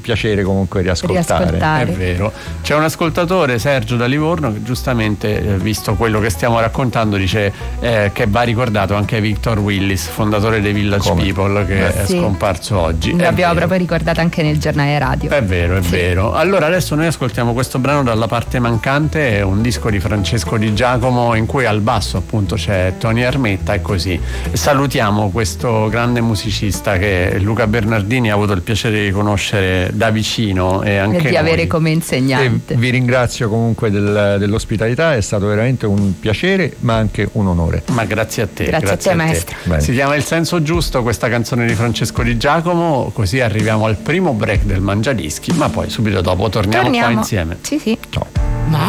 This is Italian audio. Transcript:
piacere comunque riascoltare. È vero. C'è un ascoltatore, Sergio da Livorno, che giustamente, visto quello che stiamo raccontando, dice che va ricordato anche Victor Willis, fondatore dei Village People, che è scomparso oggi. L'abbiamo proprio ricordato anche nel giornale radio. È vero, è vero. Allora adesso noi ascoltiamo questo brano dalla parte mancante, è un disco di Francesco Di Giacomo in cui al basso appunto c'è Tony Armetta, e così salutiamo questo grande musicista che Luca Bernardini ha avuto il piacere di conoscere da vicino e anche di avere come insegnante. E vi ringrazio comunque dell'ospitalità, è stato veramente un piacere ma anche un onore. Ma grazie a te. Grazie a te, maestro. Si chiama Il senso giusto, questa canzone di Francesco Di Giacomo, così arriviamo al primo break del Mangiadischi, ma poi subito dopo torniamo qua insieme. Sì. Ciao.